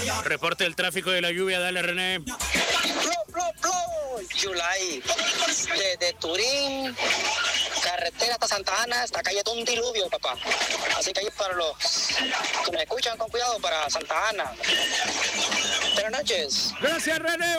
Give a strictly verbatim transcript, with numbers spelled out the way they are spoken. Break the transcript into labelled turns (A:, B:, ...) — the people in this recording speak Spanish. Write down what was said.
A: Reporte del tráfico de la lluvia, dale, René.
B: Plo, plo, plo. July, desde Turín, carretera hasta Santa Ana, esta calle todo un diluvio, papá. Así que ahí para los que me escuchan con cuidado para Santa Ana. Buenas noches.
A: Gracias, René.